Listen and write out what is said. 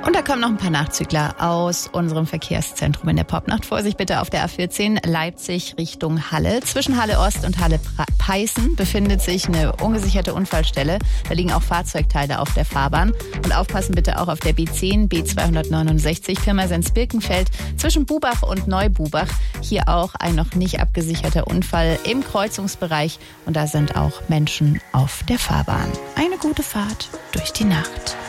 Und da kommen noch ein paar Nachzügler aus unserem Verkehrszentrum in der Popnacht. Vorsicht bitte auf der A14 Leipzig Richtung Halle. Zwischen Halle Ost und Halle Peißen befindet sich eine ungesicherte Unfallstelle. Da liegen auch Fahrzeugteile auf der Fahrbahn. Und aufpassen bitte auch auf der B10, B269 Pirmasens-Birkenfeld zwischen Bubach und Neububach. Hier auch ein noch nicht abgesicherter Unfall im Kreuzungsbereich. Und da sind auch Menschen auf der Fahrbahn. Eine gute Fahrt durch die Nacht.